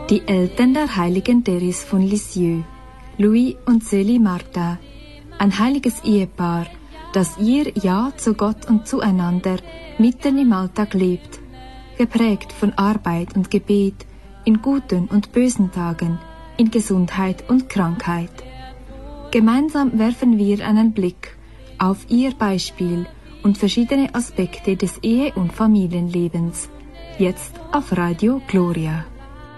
Die Eltern der heiligen Therese von Lisieux, Louis und Zélie Martin, ein heiliges Ehepaar, das ihr Ja zu Gott und zueinander mitten im Alltag lebt, geprägt von Arbeit und Gebet, in guten und bösen Tagen, in Gesundheit und Krankheit. Gemeinsam werfen wir einen Blick auf ihr Beispiel und verschiedene Aspekte des Ehe- und Familienlebens. Jetzt auf Radio Gloria.